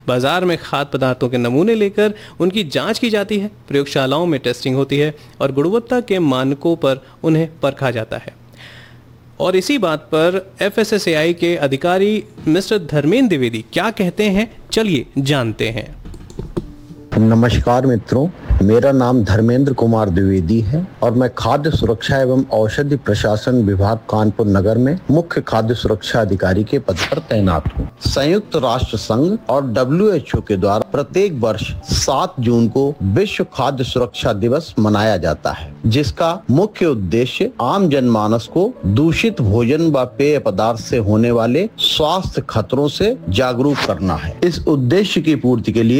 बाजार में खाद्य पदार्थों के नमूने लेकर उनकी जांच की जाती है, प्रयोगशालाओं में टेस्टिंग होती है और गुणवत्ता के मानकों पर उन्हें परखा जाता है। और इसी बात पर एफएसएसएआई के अधिकारी मिस्टर धर्मेंद्र द्विवेदी क्या कहते हैं, चलिए जानते हैं। नमस्कार मित्रों, मेरा नाम धर्मेंद्र कुमार द्विवेदी है और मैं खाद्य सुरक्षा एवं औषधि प्रशासन विभाग कानपुर नगर में मुख्य खाद्य सुरक्षा अधिकारी के पद पर तैनात हूँ। संयुक्त राष्ट्र संघ और WHO के द्वारा प्रत्येक वर्ष 7 जून को विश्व खाद्य सुरक्षा दिवस मनाया जाता है, जिसका मुख्य उद्देश्य आम जनमानस को दूषित भोजन व पेय पदार्थ से होने वाले स्वास्थ्य खतरों से जागरूक करना है। इस उद्देश्य की पूर्ति के लिए